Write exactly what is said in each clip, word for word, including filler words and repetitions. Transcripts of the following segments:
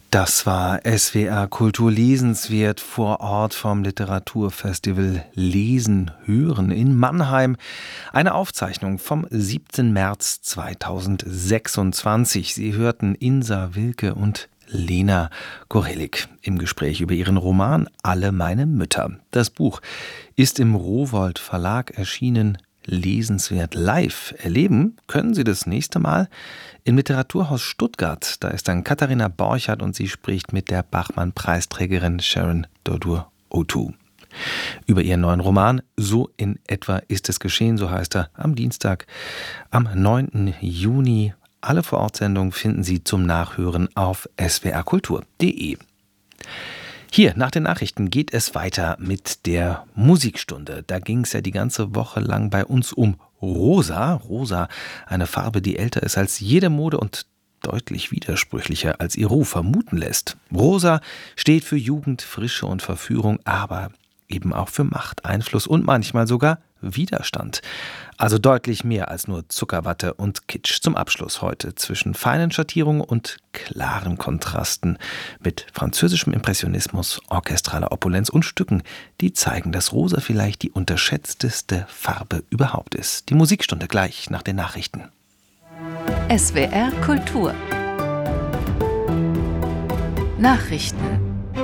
Das war S W R Kultur lesenswert vor Ort vom Literaturfestival Lesen hören in Mannheim. Eine Aufzeichnung vom siebten März zweitausendsechsundzwanzig. Sie hörten Insa Wilke und Lena Gorelik im Gespräch über ihren Roman Alle meine Mütter. Das Buch ist im Rowohlt Verlag erschienen. Lesenswert live erleben können Sie das nächste Mal im Literaturhaus Stuttgart. Da ist dann Katharina Borchardt und sie spricht mit der Bachmann-Preisträgerin Sharon Dodua-Otoo über ihren neuen Roman So in etwa ist es geschehen, so heißt er, am Dienstag, am neunten Juni. Alle Vorortsendungen finden Sie zum Nachhören auf s w r kultur punkt d e. Hier, nach den Nachrichten, geht es weiter mit der Musikstunde. Da ging es ja die ganze Woche lang bei uns um Rosa. Rosa, eine Farbe, die älter ist als jede Mode und deutlich widersprüchlicher, als ihr Ruf vermuten lässt. Rosa steht für Jugend, Frische und Verführung, aber eben auch für Macht, Einfluss und manchmal sogar Widerstand. Also deutlich mehr als nur Zuckerwatte und Kitsch. Zum Abschluss heute zwischen feinen Schattierungen und klaren Kontrasten mit französischem Impressionismus, orchestraler Opulenz und Stücken, die zeigen, dass Rosa vielleicht die unterschätzteste Farbe überhaupt ist. Die Musikstunde gleich nach den Nachrichten. S W R Kultur Nachrichten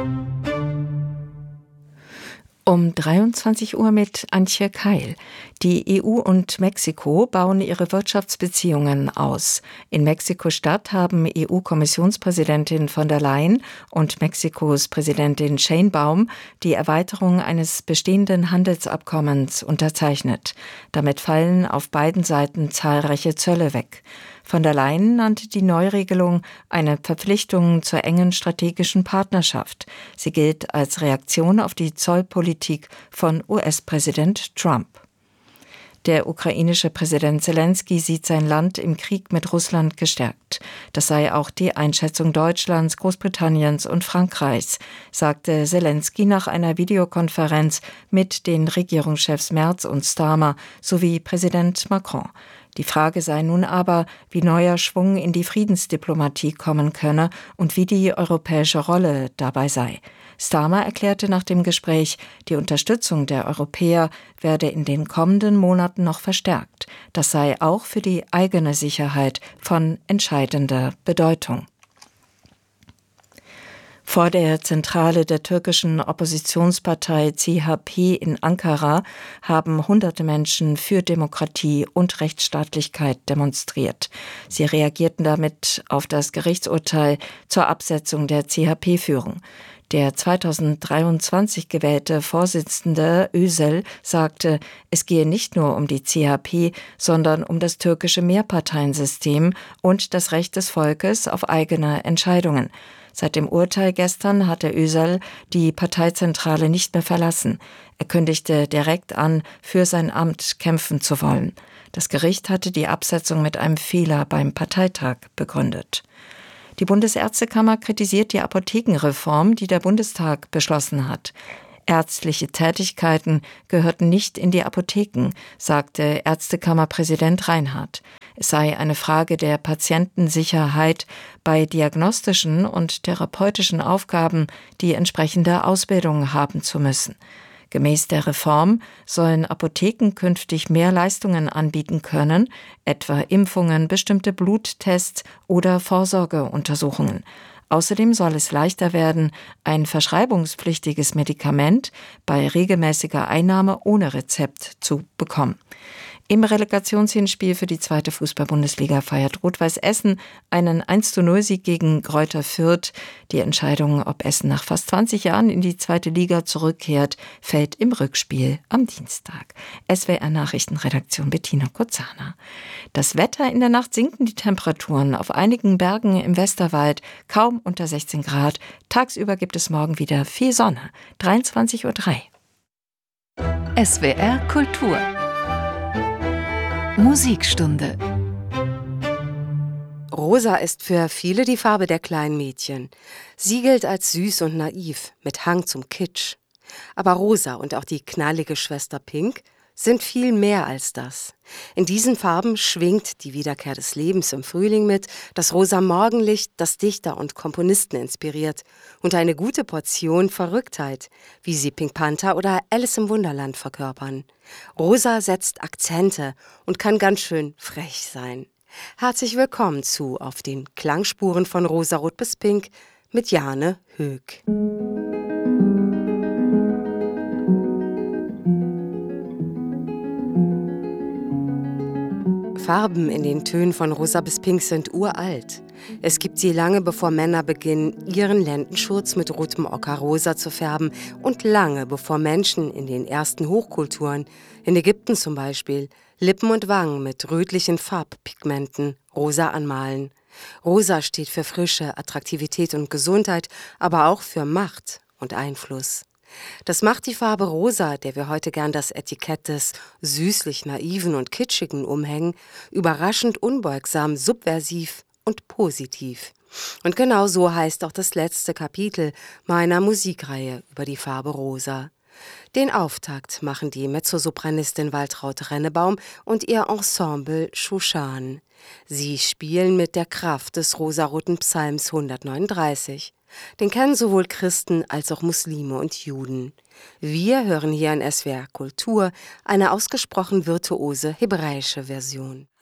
um dreiundzwanzig Uhr mit Antje Keil. Die E U und Mexiko bauen ihre Wirtschaftsbeziehungen aus. In Mexiko-Stadt haben E U-Kommissionspräsidentin von der Leyen und Mexikos Präsidentin Sheinbaum die Erweiterung eines bestehenden Handelsabkommens unterzeichnet. Damit fallen auf beiden Seiten zahlreiche Zölle weg. Von der Leyen nannte die Neuregelung eine Verpflichtung zur engen strategischen Partnerschaft. Sie gilt als Reaktion auf die Zollpolitik von U S-Präsident Trump. Der ukrainische Präsident Zelensky sieht sein Land im Krieg mit Russland gestärkt. Das sei auch die Einschätzung Deutschlands, Großbritanniens und Frankreichs, sagte Zelensky nach einer Videokonferenz mit den Regierungschefs Merz und Starmer sowie Präsident Macron. Die Frage sei nun aber, wie neuer Schwung in die Friedensdiplomatie kommen könne und wie die europäische Rolle dabei sei. Starmer erklärte nach dem Gespräch, die Unterstützung der Europäer werde in den kommenden Monaten noch verstärkt. Das sei auch für die eigene Sicherheit von entscheidender Bedeutung. Vor der Zentrale der türkischen Oppositionspartei C H P in Ankara haben hunderte Menschen für Demokratie und Rechtsstaatlichkeit demonstriert. Sie reagierten damit auf das Gerichtsurteil zur Absetzung der C H P-Führung. Der zweitausenddreiundzwanzig gewählte Vorsitzende Özel sagte, es gehe nicht nur um die C H P, sondern um das türkische Mehrparteiensystem und das Recht des Volkes auf eigene Entscheidungen. Seit dem Urteil gestern hatte Özel die Parteizentrale nicht mehr verlassen. Er kündigte direkt an, für sein Amt kämpfen zu wollen. Das Gericht hatte die Absetzung mit einem Fehler beim Parteitag begründet. Die Bundesärztekammer kritisiert die Apothekenreform, die der Bundestag beschlossen hat. Ärztliche Tätigkeiten gehörten nicht in die Apotheken, sagte Ärztekammerpräsident Reinhardt. Es sei eine Frage der Patientensicherheit, bei diagnostischen und therapeutischen Aufgaben die entsprechende Ausbildung haben zu müssen. Gemäß der Reform sollen Apotheken künftig mehr Leistungen anbieten können, etwa Impfungen, bestimmte Bluttests oder Vorsorgeuntersuchungen. Außerdem soll es leichter werden, ein verschreibungspflichtiges Medikament bei regelmäßiger Einnahme ohne Rezept zu bekommen. Im Relegationshinspiel für die zweite Fußball-Bundesliga feiert Rot-Weiß Essen einen eins zu null Sieg gegen Greuther Fürth. Die Entscheidung, ob Essen nach fast zwanzig Jahren in die zweite Liga zurückkehrt, fällt im Rückspiel am Dienstag. S W R-Nachrichtenredaktion Bettina Kurzana. Das Wetter: in der Nacht sinken die Temperaturen auf einigen Bergen im Westerwald kaum unter sechzehn Grad. Tagsüber gibt es morgen wieder viel Sonne. dreiundzwanzig Uhr drei. S W R Kultur Musikstunde. Rosa ist für viele die Farbe der kleinen Mädchen. Sie gilt als süß und naiv, mit Hang zum Kitsch. Aber Rosa und auch die knallige Schwester Pink sind viel mehr als das. In diesen Farben schwingt die Wiederkehr des Lebens im Frühling mit, das rosa Morgenlicht, das Dichter und Komponisten inspiriert und eine gute Portion Verrücktheit, wie sie Pink Panther oder Alice im Wunderland verkörpern. Rosa setzt Akzente und kann ganz schön frech sein. Herzlich willkommen zu Auf den Klangspuren von Rosarot bis Pink mit Jane Höck. Farben in den Tönen von Rosa bis Pink sind uralt. Es gibt sie lange bevor Männer beginnen, ihren Lendenschurz mit rotem Ockerrosa zu färben und lange bevor Menschen in den ersten Hochkulturen, in Ägypten zum Beispiel, Lippen und Wangen mit rötlichen Farbpigmenten rosa anmalen. Rosa steht für Frische, Attraktivität und Gesundheit, aber auch für Macht und Einfluss. Das macht die Farbe Rosa, der wir heute gern das Etikett des süßlich Naiven und Kitschigen umhängen, überraschend unbeugsam, subversiv und positiv. Und genau so heißt auch das letzte Kapitel meiner Musikreihe über die Farbe Rosa. Den Auftakt machen die Mezzosopranistin Waltraud Rennebaum und ihr Ensemble Shushan. Sie spielen mit der Kraft des rosaroten Psalms hundertneununddreißig. Den kennen sowohl Christen als auch Muslime und Juden. Wir hören hier in S W R Kultur eine ausgesprochen virtuose hebräische Version.